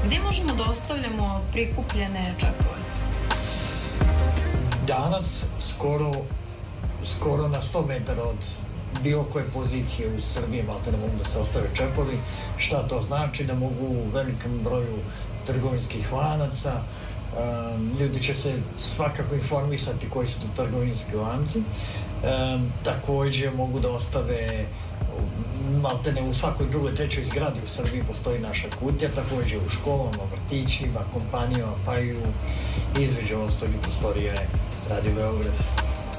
Gde možemo da ostavljamo prikupljene čekove? Danas skoro na 100 metara od bilo koje pozicije u Srbiji malte ne mogu da se ostave čepovi. Šta to znači? Da mogu u velikom broju trgovinskih lanaca, ljudi će se svakako informisati koji su to trgovinski lanci. Takođe mogu da ostave maltene u svakoj drugoj, trećoj zgradi u Srbiji postoji naša kutija, takođe u školama, vrtićima, kompanijama, pa i u između ostalih prostorija Radio Beograd.